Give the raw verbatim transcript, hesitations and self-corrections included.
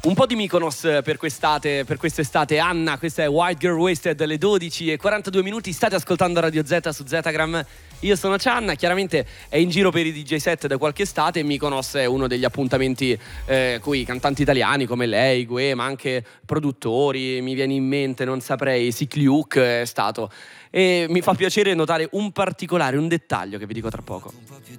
Un po' di Mykonos per quest'estate, per quest'estate. Anna, questa è White Girl Wasted, alle dodici e quarantadue minuti. State ascoltando Radio Z su Zetagram. Io sono Cianna, chiaramente è in giro per i D J set da qualche estate. Mykonos è uno degli appuntamenti eh, cui cantanti italiani come lei, Gue, ma anche produttori, mi viene in mente, non saprei, Sikliuk è stato. E mi fa piacere notare un particolare, un dettaglio che vi dico tra poco.